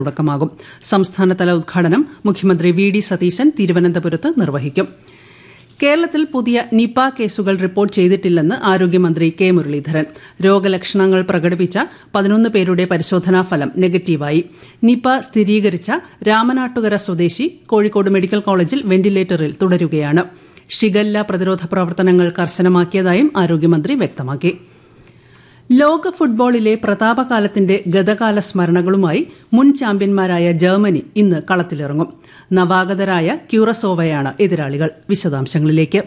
തുടക്കമാകും. സംസ്ഥാനതല ഉദ്ഘാടനം മുഖ്യമന്ത്രി വി.ഡി. സതീശൻ തിരുവനന്തപുരത്ത് നിർവഹിക്കും. കേരളത്തിൽ പുതിയ നിപ കേസുകൾ റിപ്പോർട്ട് ചെയ്തിട്ടില്ലെന്ന് ആരോഗ്യമന്ത്രി കെ മുരളീധരൻ. രോഗലക്ഷണങ്ങൾ പ്രകടിപ്പിച്ച 11 പേരുടെ പരിശോധനാ ഫലം നെഗറ്റീവായി. നിപ സ്ഥിരീകരിച്ച രാമനാട്ടുകര സ്വദേശി കോഴിക്കോട് മെഡിക്കൽ കോളേജിൽ വെന്റിലേറ്ററിൽ തുടരുകയാണ്. ഷിഗല്ല പ്രതിരോധ പ്രവർത്തനങ്ങൾ കർശനമാക്കിയതായും ആരോഗ്യമന്ത്രി വ്യക്തമാക്കി. ലോക ഫുട്ബോളിലെ പ്രതാപകാലത്തിന്റെ ഗതകാല സ്മരണകളുമായി മുൻ ചാമ്പ്യന്മാരായ ജർമ്മനി ഇന്ന് കളത്തിലിറങ്ങും. നവാഗതരായ ക്യൂറസോവയാണ് എതിരാളികൾ. വിശദാംശങ്ങളിലേക്ക്.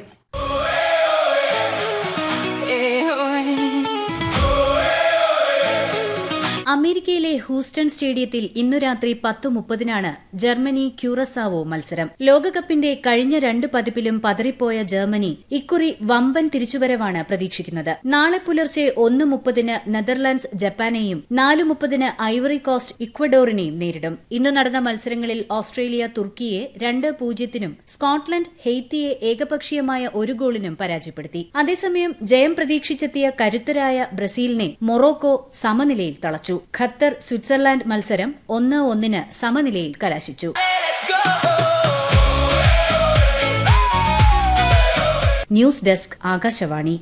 അമേരിക്കയിലെ ഹൂസ്റ്റൺ സ്റ്റേഡിയത്തിൽ ഇന്നു രാത്രി 10:30 ജർമ്മനി ക്യൂറസാവോ മത്സരം. ലോകകപ്പിന്റെ കഴിഞ്ഞ 2 പതിപ്പിലും പതറിപ്പോയ ജർമ്മനി ഇക്കുറി വമ്പൻ തിരിച്ചുവരവാണ് പ്രതീക്ഷിക്കുന്നത്. നാളെ പുലർച്ചെ 1:30 നെതർലാൻഡ്സ് ജപ്പാനെയും 4:30 ഐവറി കോസ്റ്റ് ഇക്വഡോറിനെയും നേരിടും. ഇന്ന് നടന്ന മത്സരങ്ങളിൽ ഓസ്ട്രേലിയ തുർക്കിയെ 2-0 സ്കോട്ട്ലൻഡ് ഹെയ്ത്തിയെ ഏകപക്ഷീയമായ 1 ഗോളിനും പരാജയപ്പെടുത്തി. അതേസമയം ജയം പ്രതീക്ഷിച്ചെത്തിയ കരുത്തരായ ബ്രസീലിനെ മൊറോക്കോ സമനിലയിൽ തളച്ചു. ഖത്തർ സ്വിറ്റ്സർലാൻഡ് മത്സരം 1-1 സമനിലയിൽ കലാശിച്ചു. News desk Akashvani.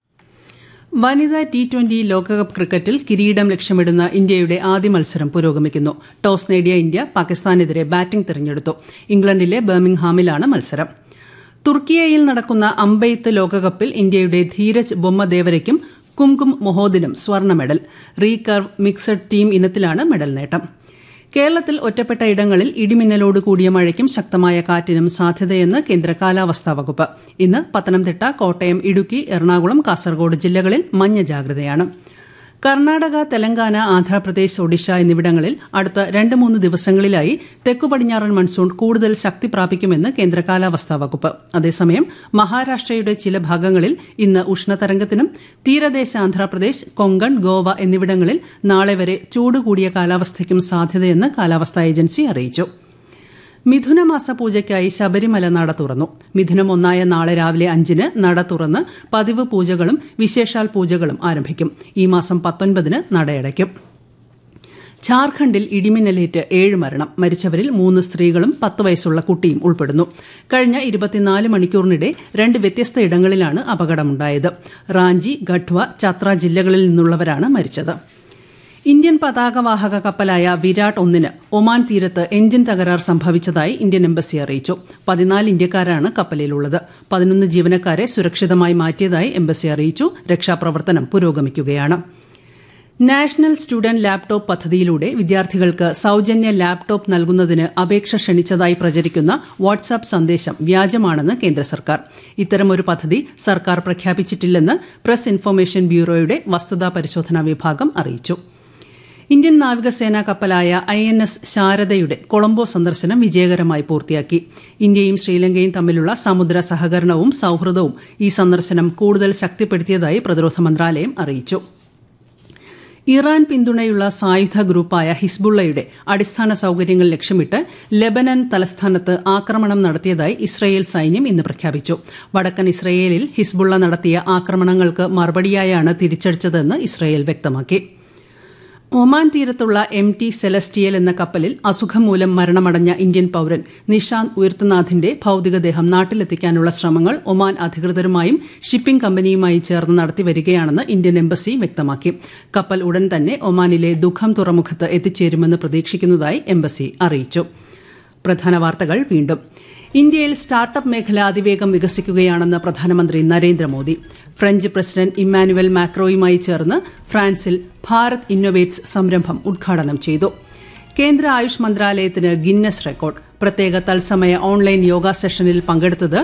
വനിതാ T20 ലോകകപ്പ് ക്രിക്കറ്റിൽ കിരീടം ലക്ഷ്യമിടുന്ന ഇന്ത്യയുടെ ആദ്യ മത്സരം പുരോഗമിക്കുന്നു. ടോസ് നേടിയ ഇന്ത്യ പാകിസ്ഥാനെതിരെ ബാറ്റിംഗ് തിരഞ്ഞെടുത്തു. ഇംഗ്ലണ്ടിലെ ബർമിംഗ്ഹാമിലാണ് മത്സരം. തുർക്കിയയിൽ നടക്കുന്ന അമ്പെയ്ത്ത് ലോകകപ്പിൽ ഇന്ത്യയുടെ ധീരജ് ബൊമ്മദേവരയ്ക്കും കുംകും മൊഹോദിനും സ്വർണ്ണ medal. Recurve mixed team ഇനത്തിലാണ് medal നേട്ടം. കേരളത്തിൽ ഒറ്റപ്പെട്ട ഇടങ്ങളിൽ ഇടിമിന്നലോട് കൂടിയ മഴയ്ക്കും ശക്തമായ കാറ്റിനും സാധ്യതയെന്ന് കേന്ദ്ര കാലാവസ്ഥാ വകുപ്പ്. ഇന്ന് പത്തനംതിട്ട, കോട്ടയം, ഇടുക്കി, എറണാകുളം, കാസർഗോഡ് ജില്ലകളിൽ മഞ്ഞ ജാഗ്രതയാണ്. കർണാടക, തെലങ്കാന, ആന്ധ്രാപ്രദേശ്, ഒഡീഷ എന്നിവിടങ്ങളിൽ അടുത്ത 2-3 ദിവസങ്ങളിലായി തെക്കുപടിഞ്ഞാറൻ മൺസൂൺ കൂടുതൽ ശക്തി പ്രാപിക്കുമെന്ന് കേന്ദ്ര കാലാവസ്ഥാ വകുപ്പ്. അതേസമയം മഹാരാഷ്ട്രയുടെ ചില ഭാഗങ്ങളിൽ ഇന്ന് ഉഷ്ണതരംഗത്തിനും തീരദേശ ആന്ധ്രാപ്രദേശ്, കൊങ്കൺ, ഗോവ എന്നിവിടങ്ങളിൽ നാളെ വരെ ചൂട് കൂടിയ കാലാവസ്ഥയ്ക്കും സാധ്യതയെന്ന് കാലാവസ്ഥാ ഏജൻസി അറിയിച്ചു. മിഥുനമാസ പൂജയ്ക്കായി ശബരിമല നട തുറന്നു. മിഥുനം 1 നാളെ രാവിലെ 5 നട തുറന്ന് പതിവ് പൂജകളും വിശേഷാൽ പൂജകളും ആരംഭിക്കും. ഈ മാസം 19 നടയടയ്ക്കും. ഝാർഖണ്ഡിൽ ഇടിമിന്നലേറ്റ് 7 മരണം. മരിച്ചവരിൽ 3 സ്ത്രീകളും 10 വയസ്സുള്ള കുട്ടിയും ഉൾപ്പെടുന്നു. കഴിഞ്ഞ 24 മണിക്കൂറിനിടെ 2 വ്യത്യസ്ത ഇടങ്ങളിലാണ് അപകടമുണ്ടായത്. റാഞ്ചി, ഗഡ്വ, ചത്ര ജില്ലകളിൽ നിന്നുള്ളവരാണ് മരിച്ചത്. ഇന്ത്യൻ പതാകവാഹക കപ്പലായ വിരാട് 1 ഒമാൻ തീരത്ത് എഞ്ചിൻ തകരാർ സംഭവിച്ചതായി ഇന്ത്യൻ എംബസി അറിയിച്ചു. 14 ഇന്ത്യക്കാരാണ് കപ്പലിലുള്ളത്. 11 ജീവനക്കാരെ സുരക്ഷിതമായി മാറ്റിയതായി എംബസി അറിയിച്ചു. രക്ഷാപ്രവർത്തനം പുരോഗമിക്കുകയാണ്. നാഷണൽ സ്റ്റുഡന്റ് ലാപ്ടോപ്പ് പദ്ധതിയിലൂടെ വിദ്യാർത്ഥികൾക്ക് സൌജന്യ ലാപ്ടോപ്പ് നൽകുന്നതിന് അപേക്ഷ ക്ഷണിച്ചതായി പ്രചരിക്കുന്ന വാട്സാപ്പ് സന്ദേശം വ്യാജമാണെന്ന് കേന്ദ്ര സർക്കാർ. ഇത്തരമൊരു പദ്ധതി സർക്കാർ പ്രഖ്യാപിച്ചിട്ടില്ലെന്ന് പ്രസ് ഇൻഫർമേഷൻ ബ്യൂറോയുടെ വസ്തുതാ പരിശോധനാ വിഭാഗം അറിയിച്ചു. ഇന്ത്യൻ നാവികസേനാ കപ്പലായ INS ശാരദയുടെ കൊളംബോ സന്ദർശനം വിജയകരമായി പൂർത്തിയാക്കി. ഇന്ത്യയും ശ്രീലങ്കയും തമ്മിലുള്ള സമുദ്ര സഹകരണവും സൌഹൃദവും ഈ സന്ദർശനം കൂടുതൽ ശക്തിപ്പെടുത്തിയതായി പ്രതിരോധ മന്ത്രാലയം അറിയിച്ചു. ഇറാൻ പിന്തുണയുള്ള സായുധ ഗ്രൂപ്പായ ഹിസ്ബുള്ളയുടെ അടിസ്ഥാന സൌകര്യങ്ങൾ ലക്ഷ്യമിട്ട് ലെബനൻ തലസ്ഥാനത്ത് ആക്രമണം നടത്തിയതായി ഇസ്രയേൽ സൈന്യം ഇന്ന് പ്രഖ്യാപിച്ചു. വടക്കൻ ഇസ്രയേലിൽ ഹിസ്ബുള്ള നടത്തിയ ആക്രമണങ്ങൾക്ക് മറുപടിയായാണ് തിരിച്ചടിച്ചതെന്ന് ഇസ്രയേൽ വ്യക്തമാക്കി. ഒമാൻ തീരത്തുള്ള MT സെലസ്റ്റിയൽ എന്ന കപ്പലിൽ അസുഖം മൂലം മരണമടഞ്ഞ ഇന്ത്യൻ പൌരൻ നിഷാന്ത് ഉയർത്തുനാഥിന്റെ ഭൌതികദേഹം നാട്ടിലെത്തിക്കാനുള്ള ശ്രമങ്ങൾ ഒമാൻ അധികൃതരുമായും ഷിപ്പിംഗ് കമ്പനിയുമായി ചേർന്ന് നടത്തിവരികയാണെന്ന് ഇന്ത്യൻ എംബസി വ്യക്തമാക്കി. കപ്പൽ ഉടൻ തന്നെ ഒമാനിലെ ദുഖം തുറമുഖത്ത് എത്തിച്ചേരുമെന്ന് പ്രതീക്ഷിക്കുന്നതായി എംബസി അറിയിച്ചു. പ്രധാന വാർത്തകൾ വീണ്ടും. ഇന്ത്യയിൽ സ്റ്റാർട്ടപ്പ് മേഖല അതിവേഗം വികസിക്കുകയാണെന്ന് പ്രധാനമന്ത്രി നരേന്ദ്രമോദി. ഫ്രഞ്ച് പ്രസിഡന്റ് ഇമ്മാനുവൽ മാക്രോയുമായി ചേർന്ന് ഫ്രാൻസിൽ ഭാരത് ഇന്നൊവേറ്റ്സ് സംരംഭം ഉദ്ഘാടനം ചെയ്തു. കേന്ദ്ര ആയുഷ് മന്ത്രാലയത്തിന് ഗിന്നസ് റെക്കോർഡ്. പ്രത്യേക തത്സമയ ഓൺലൈൻ യോഗ സെഷനിൽ പങ്കെടുത്തത്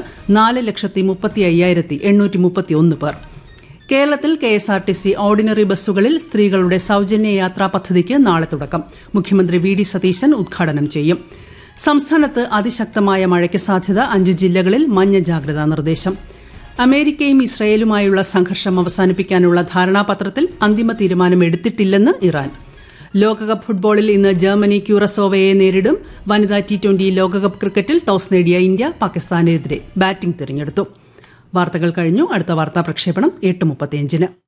4,35,831 പേർ. കേരളത്തിൽ KSRTC ഓർഡിനറി ബസ്സുകളിൽ സ്ത്രീകളുടെ സൌജന്യ യാത്രാ പദ്ധതിക്ക് നാളെ തുടക്കം. മുഖ്യമന്ത്രി വി.ഡി. സതീശൻ ഉദ്ഘാടനം ചെയ്യും. സംസ്ഥാനത്ത് അതിശക്തമായ മഴയ്ക്ക് സാധ്യത. 5 ജില്ലകളിൽ മഞ്ഞ ജാഗ്രതാ നിർദ്ദേശം. അമേരിക്കയും ഇസ്രയേലുമായുള്ള സംഘർഷം അവസാനിപ്പിക്കാനുള്ള ധാരണാപത്രത്തിൽ അന്തിമ തീരുമാനം എടുത്തിട്ടില്ലെന്ന് ഇറാൻ. ലോകകപ്പ് ഫുട്ബോളിൽ ഇന്ന് ജർമ്മനി ക്യൂറസോവയെ നേരിടും. വനിതാ T20 ലോകകപ്പ് ക്രിക്കറ്റിൽ ടോസ് നേടിയ ഇന്ത്യ പാകിസ്ഥാനെതിരെ ബാറ്റിംഗ് തിരഞ്ഞെടുത്തു. വാർത്തകൾ കഴിഞ്ഞു. അടുത്ത വാർത്താ പ്രക്ഷേപണം 8:35.